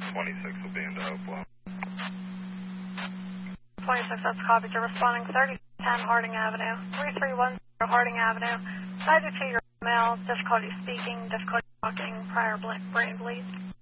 26 will be into Hopewell. 26, that's copied. You're responding 3010 Harding Avenue, 3310 Harding Avenue. Cited to your email, difficulty speaking, difficulty talking, prior brain bleed.